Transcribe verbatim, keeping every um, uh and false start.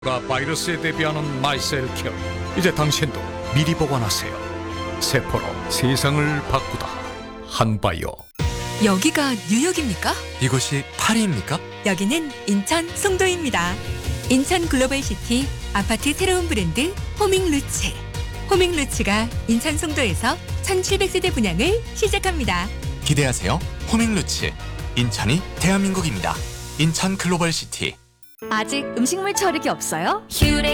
바이러스에 대비하는 마이셀케어. 이제 당신도 미리 보관하세요. 세포로 세상을 바꾸다. 한바이오. 여기가 뉴욕입니까? 이곳이 파리입니까? 여기는 인천 송도입니다. 인천 글로벌시티 아파트 새로운 브랜드 호밍루츠. 호밍루츠가 인천 송도에서 천칠백 세대 분양을 시작합니다. 기대하세요. 호밍루츠. 인천이 대한민국입니다. 인천 글로벌시티. 아직 음식물 처리기 없어요?